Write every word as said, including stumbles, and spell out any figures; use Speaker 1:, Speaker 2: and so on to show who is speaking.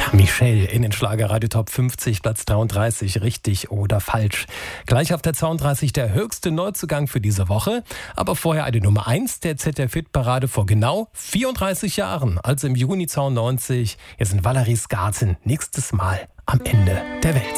Speaker 1: Michelle in den Schlagerradio Top fünfzig, Platz dreiunddreißig, richtig oder falsch. Gleich auf der zweiunddreißig der höchste Neuzugang für diese Woche. Aber vorher eine Nummer eins der Z D F-Hit-Parade vor genau vierunddreißig Jahren, also im Juni zweiundneunzig. Hier sind Valerie Skarten, nächstes Mal am Ende der Welt.